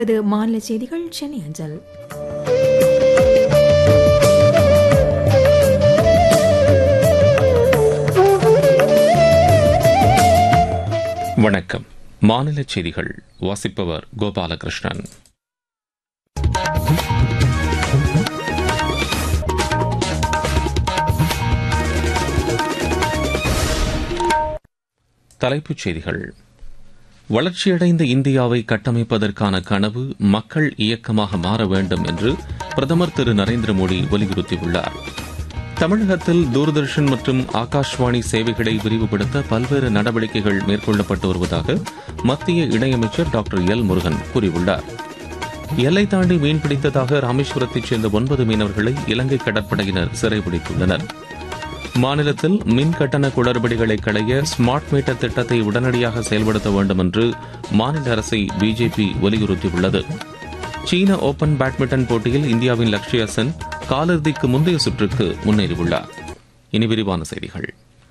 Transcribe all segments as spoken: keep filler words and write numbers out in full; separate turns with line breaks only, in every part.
இது மாநில செய்திகள் சென்னை அஞ்சல்.
வணக்கம். மாநில செய்திகள் வாசிப்பவர் கோபாலகிருஷ்ணன். தலைப்புச் செய்திகள். வளர்ச்சியடைந்த இந்தியாவை கட்டமைப்பதற்கான கனவு மக்கள் இயக்கமாக மாற வேண்டும் என்று பிரதமர் திரு நரேந்திர மோடி வலியுறுத்தியுள்ளார். தமிழகத்தில் தூர்தர்ஷன் மற்றும் ஆகாஷ்வாணி சேவைகளை விரிவுபடுத்த பல்வேறு நடவடிக்கைகள் மேற்கொள்ளப்பட்டு வருவதாக மத்திய இணையமைச்சர் டாக்டர் எல் முருகன் கூறியுள்ளார். எல்லை தாண்டி மீன்பிடித்ததாக ராமேஸ்வரத்தைச் சேர்ந்த ஒன்பது மீனவர்களை இலங்கை கடற்படையினர் சிறைபிடித்துள்ளனர். மாநிலத்தில் மின் கட்டண குளறுபடிகளை களைய ஸ்மார்ட் மீட்டர் திட்டத்தை உடனடியாக செயல்படுத்த வேண்டும் என்று மாநில அரசை பிஜேபி வலியுறுத்தியுள்ளது. சீன ஓபன் பேட்மிண்டன் போட்டியில் இந்தியாவின் லக்ஷ்யா சென் காலிறுதிக்கு முந்தைய சுற்றுக்கு முன்னேறியுள்ளார். இனி விரிவான செய்திகள்.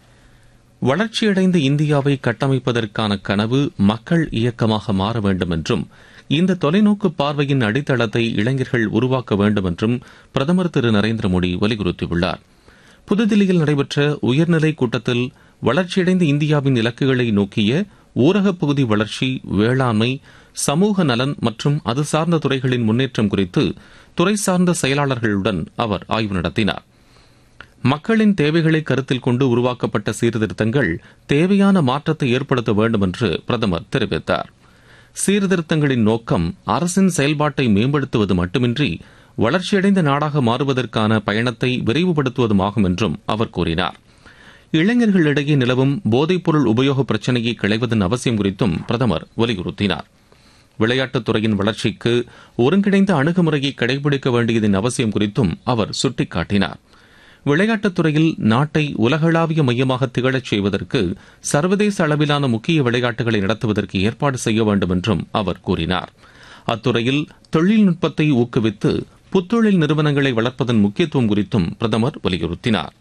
வளர்ச்சியடைந்த இந்தியாவை கட்டமைப்பதற்கான கனவு மக்கள் இயக்கமாக மாற வேண்டும் என்றும் இந்த தொலைநோக்கு பார்வையின் அடித்தளத்தை இளைஞர்கள் உருவாக்க வேண்டும் என்றும் பிரதமர் திரு நரேந்திர மோடி வலியுறுத்தியுள்ளார். புதுதில்லியில் நடைபெற்ற உயர்நிலை கூட்டத்தில் வளர்ச்சியடைந்த இந்தியாவின் இலக்குகளை நோக்கிய ஊரகப் பகுதி வளர்ச்சி, வேளாண்மை, சமூக நலன் மற்றும் அது சார்ந்த துறைகளின் முன்னேற்றம் குறித்து துறை சார்ந்த செயலாளர்களுடன் அவர் ஆய்வு நடத்தினார். மக்களின் தேவைகளை கருத்தில் கொண்டு உருவாக்கப்பட்ட சீர்திருத்தங்கள் தேவையான மாற்றத்தை ஏற்படுத்த வேண்டும் என்று பிரதமர் தெரிவித்தார். சீர்திருத்தங்களின் நோக்கம் அரசின் செயல்பாட்டை மேம்படுத்துவது மட்டுமின்றி வளர்ச்சியடைந்த நாடாக மாறுவதற்கான பயணத்தை விரைவுபடுத்துவதுமாகும் என்றும் அவர் கூறினார். இளைஞர்களிடையே நிலவும் போதைப்பொருள் உபயோக பிரச்சினையை களைவதன் அவசியம் குறித்தும் பிரதமர் வலியுறுத்தினார். விளையாட்டுத் துறையின் வளர்ச்சிக்கு ஒருங்கிணைந்த அணுகுமுறையை கடைபிடிக்க வேண்டியதன் அவசியம் குறித்தும் அவர் சுட்டிக்காட்டினார். விளையாட்டுத் துறையில் நாட்டை உலகளாவிய மையமாக திகழச் செய்வதற்கு சர்வதேச அளவிலான முக்கிய விளையாட்டுகளை நடத்துவதற்கு ஏற்பாடு செய்ய வேண்டும் என்றும் அவர் கூறினார். அத்துறையில் தொழில்நுட்பத்தை ஊக்குவித்து புத்தொழில் நிறுவனங்களை வளர்ப்பதன் முக்கியத்துவம் குறித்தும் பிரதமர் வலியுறுத்தினார்.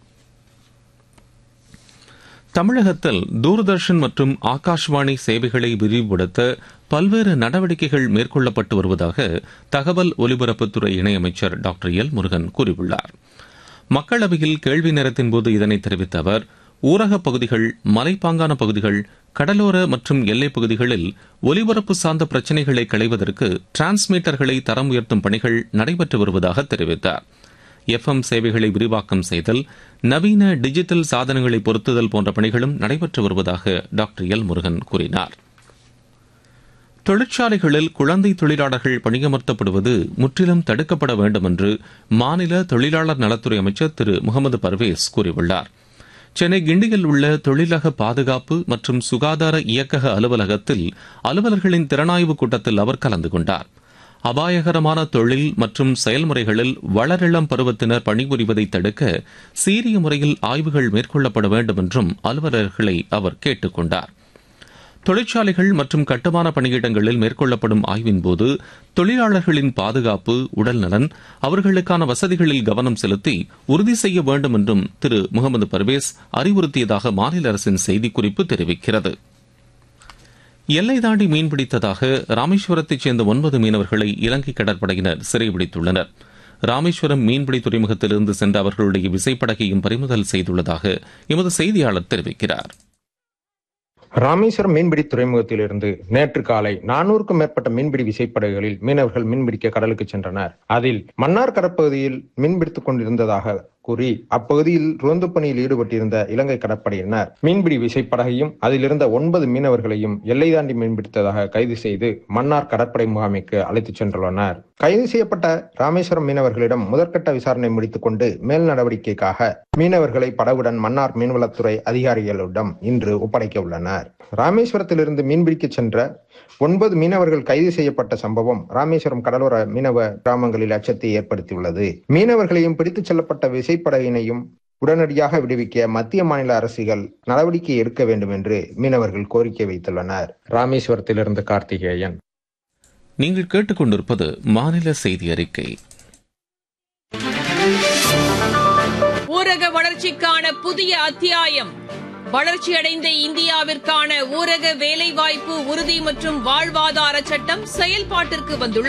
தமிழகத்தில் தூர்தர்ஷன் மற்றும் ஆகாஷ்வாணி சேவைகளை விரிவுபடுத்த பல்வேறு நடவடிக்கைகள் மேற்கொள்ளப்பட்டு வருவதாக தகவல் ஒலிபரப்புத்துறை இணையமைச்சர் டாக்டர் எல் முருகன் கூறியுள்ளார். மக்களவையில் கேள்வி நேரத்தின்போது இதனை தெரிவித்த அவர், ஊரகப் பகுதிகள், மலைப்பாங்கான பகுதிகள், கடலோர மற்றும் எல்லைப் பகுதிகளில் ஒலிபரப்பு சார்ந்த பிரச்சினைகளை களைவதற்கு டிரான்ஸ்மீட்டர்களை தரம் உயர்த்தும் பணிகள் நடைபெற்று வருவதாக தெரிவித்தார். எஃப் எம் சேவைகளை விரிவாக்கம் செய்தல், நவீன டிஜிட்டல் சாதனங்களை பொருத்துதல் போன்ற பணிகளும் நடைபெற்று வருவதாக டாக்டர் எல் முருகன் கூறினார். தொழிற்சாலைகளில் குழந்தை தொழிலாளர்கள் பணியமர்த்தப்படுவது முற்றிலும் தடுக்கப்பட வேண்டும் என்று மாநில தொழிலாளர் நலத்துறை அமைச்சர் திரு முகமது பர்வேஸ் கூறியுள்ளார். சென்னை கிண்டியில் உள்ள தொழிலக பாதுகாப்பு மற்றும் சுகாதார இயக்கக அலுவலகத்தில் அலுவலர்களின் திறனாய்வு கூட்டத்தில் அவர் கலந்து கொண்டார். அபாயகரமான தொழில் மற்றும் செயல்முறைகளில் வளரிளம் பருவத்தினர் பணிபுரிவதை தடுக்க சீரிய முறையில் ஆய்வுகள் மேற்கொள்ளப்பட வேண்டும் என்றும் அலுவலர்களை அவர் கேட்டுக் கொண்டார். தொழிற்சாலைகள் மற்றும் கட்டுமான பணியிடங்களில் மேற்கொள்ளப்படும் ஆய்வின்போது தொழிலாளர்களின் பாதுகாப்பு, உடல்நலன், அவர்களுக்கான வசதிகளில் கவனம் செலுத்தி உறுதி செய்ய வேண்டும் என்றும் திரு முகமது பர்வேஸ் அறிவுறுத்தியதாக மாநில அரசின் செய்திக்குறிப்பு தெரிவிக்கிறது. எல்லை தாண்டி மீன்பிடித்ததாக ராமேஸ்வரத்தைச் சேர்ந்த ஒன்பது மீனவர்களை இலங்கை கடற்படையினர் சிறைபிடித்துள்ளனர். ராமேஸ்வரம் மீன்பிடி துறைமுகத்திலிருந்து சென்ற அவர்களுடைய விசைப்படகையும் பறிமுதல் செய்துள்ளதாக எமது செய்தியாளர் தெரிவிக்கிறார்.
ராமேஸ்வரம் மீன்பிடி துறைமுகத்திலிருந்து நேற்று காலை நானூறுக்கும் மேற்பட்ட மீன்பிடி விசைப்படகுகளில் மீனவர்கள் மீன்பிடிக்க கடலுக்கு சென்றனர். அதில் மன்னார் கடற்பகுதியில் மீன்பிடித்துக் கொண்டிருந்ததாக கூறி அப்பகுதியில் ரோந்து பணியில் ஈடுபட்டிருந்த இலங்கை கடற்படையினர் மீன்பிடி விசைப்படகையும் அதிலிருந்த ஒன்பது மீனவர்களையும் எல்லை தாண்டி மீன்பிடித்ததாக கைது செய்து மன்னார் கடற்படை முகாமைக்கு அழைத்துச் சென்றுள்ளனர். கைது செய்யப்பட்ட ராமேஸ்வரம் மீனவர்களிடம் முதற்கட்ட விசாரணை முடித்துக் கொண்டு மேல் நடவடிக்கைக்காக மீனவர்களை படகுடன் மன்னார் மீன்வளத்துறை அதிகாரிகளிடம் இன்று ஒப்படைக்க உள்ளனர். ராமேஸ்வரத்திலிருந்து மீன்பிடிக்க சென்ற ஒன்பது மீனவர்கள் கைது செய்யப்பட்ட சம்பவம் ராமேஸ்வரம் கடலோர மீனவ கிராமங்களில் அச்சத்தை ஏற்படுத்தியுள்ளது. மீனவர்களையும் பிடித்துச் செல்லப்பட்ட விசைப்படகினையும் உடனடியாக விடுவிக்க மத்திய மாநில அரசுகள் நடவடிக்கை எடுக்க வேண்டும் என்று மீனவர்கள் கோரிக்கை வைத்துள்ளனர். ராமேஸ்வரத்திலிருந்து கார்த்திகேயன்.
நீங்கள் கேட்டுக்கொண்டிருப்பது மாநில செய்தி அறிக்கை.
ஊரக வளர்ச்சிக்கான புதிய அத்தியாயம். வளர்ச்சியடைந்த இந்தியாவிற்கான ஊரக வேலைவாய்ப்பு உறுதி மற்றும் வாழ்வாதார சட்டம் செயல்பாட்டிற்கு வந்துள்ளது.